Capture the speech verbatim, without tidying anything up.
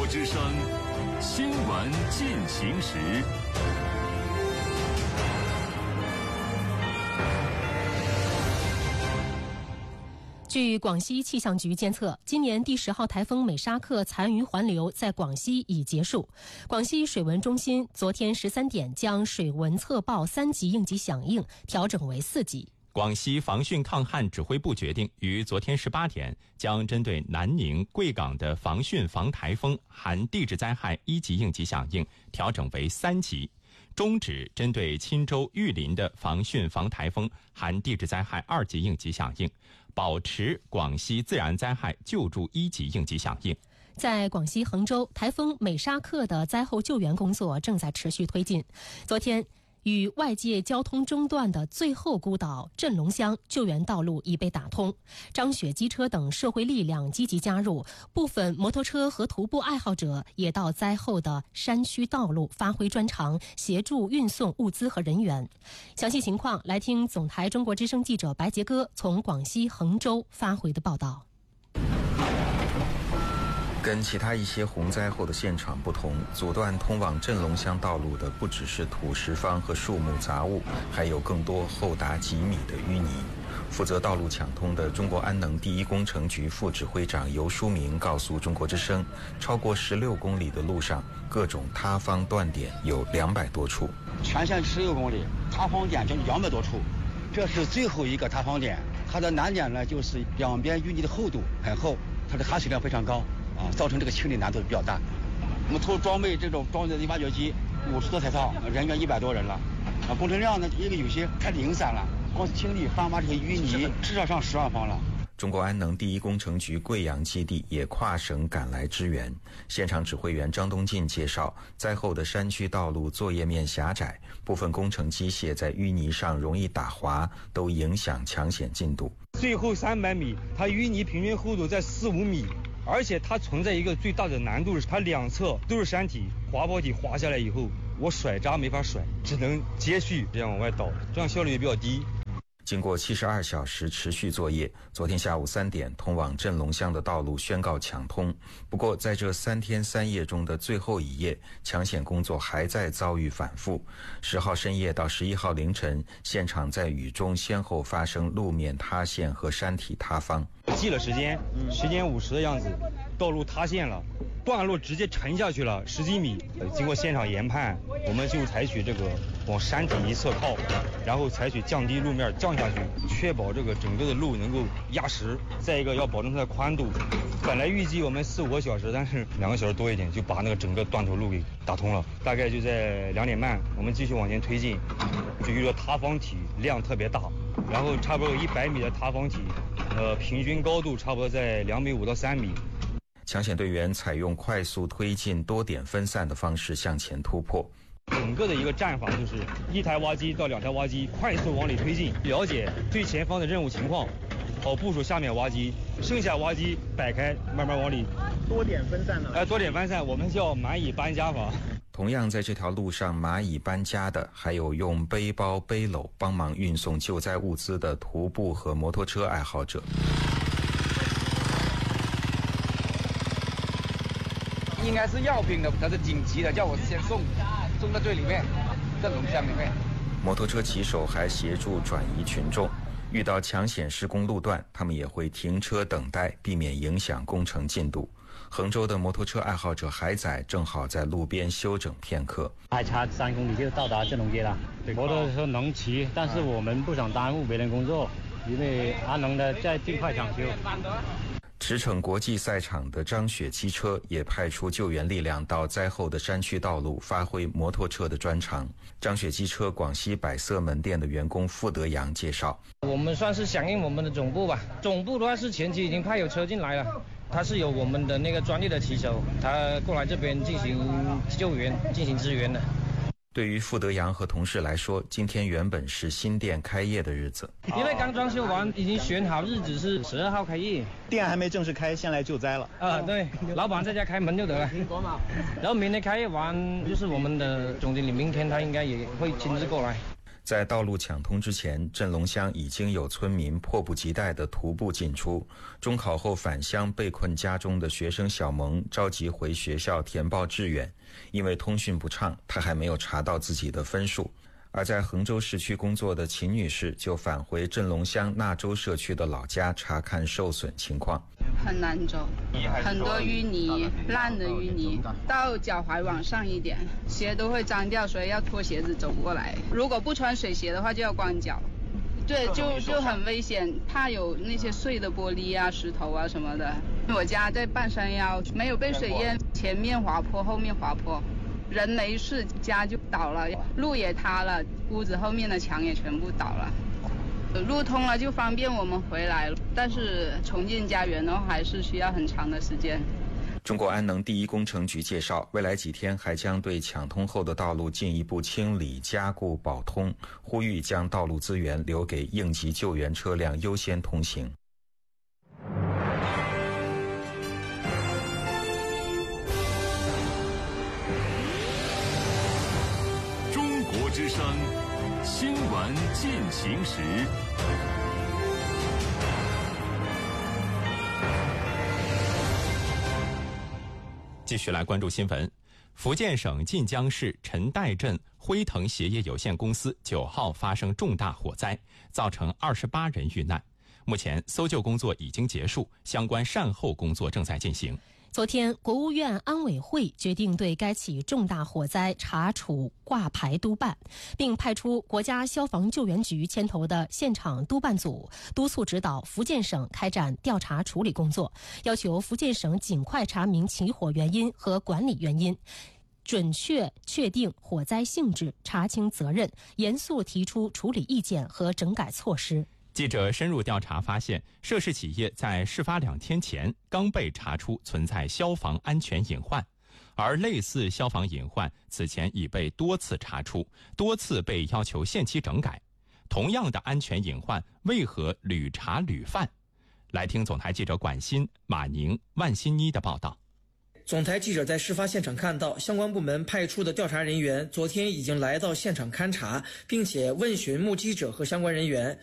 之声新闻进行时。 据广西气象局监测，今年第十号台风美沙克残余环流在广西已结束。广西水文中心昨天十三点将水文测报三级应急响应调整为四级。 广西防汛抗旱指挥部决定于昨天十八点将针对南宁、贵港的防汛防台风含地质灾害一级应急响应调整为三级，终止针对钦州、玉林的防汛防台风含地质灾害二级应急响应，保持广西自然灾害救助一级应急响应。 在广西衡州，台风美沙克的灾后救援工作正在持续推进。昨天，与外界交通中断的最后孤岛镇龙乡救援道路已被打通，张雪机车等社会力量积极加入，部分摩托车和徒步爱好者也到灾后的山区道路发挥专长，协助运送物资和人员。详细情况来听总台中国之声记者白杰哥从广西衡州发回的报道。 跟其他一些洪灾后的现场不同，阻断通往镇龙乡道路的不只是土石方和树木杂物，还有更多厚达几米的淤泥。负责道路抢通的中国安能第一工程局副指挥长尤书明告诉中国之声，超过十六公里的路上，各种塌方断点有两百多处， 全线十六公里，塌方点将近两百多处。这是最后一个塌方点，它的难点呢，就是两边淤泥的厚度很厚，它的含水量非常高。啊，造成这个清理难度比较大。我们投装备这种装载的挖掘机五十多台套，人员一百多人了。啊，工程量呢，因为有些太零散了，光是清理翻挖这些淤泥，至少上十万方了。 中国安能第一工程局贵阳基地也跨省赶来支援。现场指挥员张东进介绍，灾后的山区道路作业面狭窄，部分工程机械在淤泥上容易打滑，都影响抢险进度。 最后三百米，它淤泥平均厚度在四五米。而且它存在一个最大的难度，是它两侧都是山体，滑坡体滑下来以后，我甩渣没法甩，只能接续这样往外倒，这样效率也比较低。 经过七十二小时持续作业，昨天下午三点，通往镇龙乡的道路宣告抢通。不过，在这三天三夜中的最后一夜，抢险工作还在遭遇反复。十号深夜到十一号凌晨，现场在雨中先后发生路面塌陷和山体塌方。 记了时间，十点五十的样子，道路塌陷了。段落直接沉下去了十几米，经过现场研判，我们就采取这个往山体一侧靠，然后采取降低路面降下去，确保这个整个的路能够压实。再一个要保证它的宽度，本来预计我们四五个小时，但是两个小时多一点就把那个整个断头路给打通了。大概就在两点半，我们继续往前推进，就遇到塌方体量特别大，然后差不多有一百米的塌方体，呃，平均高度差不多在两米五到三米。 抢险队员采用快速推进、多点分散的方式向前突破。 整个的一个战法就是一台挖机到两台挖机快速往里推进，了解最前方的任务情况，好部署下面挖机，剩下挖机摆开，慢慢往里多点分散呢。 哎，多点分散，我们叫蚂蚁搬家法。 同样在这条路上蚂蚁搬家的，还有用背包背篓帮忙运送救灾物资的徒步和摩托车爱好者。 应该是药品的，它是紧急的，叫我先送，送到最里面，镇龙乡里面。 摩托车骑手还协助转移群众，遇到抢险施工路段，他们也会停车等待，避免影响工程进度。衡州的摩托车爱好者海仔正好在路边休整片刻， 还差三公里就到达镇龙街了。摩托车能骑，但是我们不想耽误别人工作，因为安能的在尽快抢修。 驰骋国际赛场的张雪机车也派出救援力量到灾后的山区道路，发挥摩托车的专长。张雪机车广西百色门店的员工傅德阳介绍， 我们算是响应我们的总部吧，总部的话是前期已经派有车进来了，他是有我们的那个专业的骑手，他过来这边进行救援进行支援的。 对于傅德阳和同事来说，今天原本是新店开业的日子， 因为刚装修完，已经选好日子是十二号开业， 店还没正式开，先来救灾了。 啊，对，老板在家开门就得了。然后明天开业完，就是我们的总经理，明天他应该也会亲自过来。 在道路抢通之前，镇龙乡已经有村民迫不及待地徒步进出。中考后返乡被困家中的学生小萌着急回学校填报志愿，因为通讯不畅，他还没有查到自己的分数。而在衡州市区工作的秦女士就返回镇龙乡纳州社区的老家查看受损情况。 很难走，很多淤泥，烂的淤泥，到脚踝往上一点，鞋都会脏掉，所以要脱鞋子走过来。如果不穿水鞋的话，就要光脚。对，就就很危险，怕有那些碎的玻璃啊、石头啊什么的。我家在半山腰，没有被水淹，前面滑坡，后面滑坡。人没事，家就倒了，路也塌了，屋子后面的墙也全部倒了。路通了就方便我们回来了，但是重建家园的话还是需要很长的时间。 中国安能第一工程局介绍，未来几天还将对抢通后的道路进一步清理、加固、保通，呼吁将道路资源留给应急救援车辆优先通行。 中国之声新闻进行时。 继续来关注新闻。福建省晋江市陈岱镇辉腾鞋业有限公司九号发生重大火灾，造成二十八人遇难。目前搜救工作已经结束，相关善后工作正在进行。 昨天，国务院安委会决定对该起重大火灾查处挂牌督办，并派出国家消防救援局牵头的现场督办组，督促指导福建省开展调查处理工作，要求福建省尽快查明起火原因和管理原因，准确确定火灾性质，查清责任，严肃提出处理意见和整改措施。 记者深入调查发现，涉事企业在事发两天前刚被查出存在消防安全隐患，而类似消防隐患此前已被多次查出，多次被要求限期整改。同样的安全隐患，为何屡查屡犯？来听总台记者管欣、马宁、万新妮的报道。 总台记者在事发现场看到，相关部门派出的调查人员昨天已经来到现场勘查，并且问询目击者和相关人员。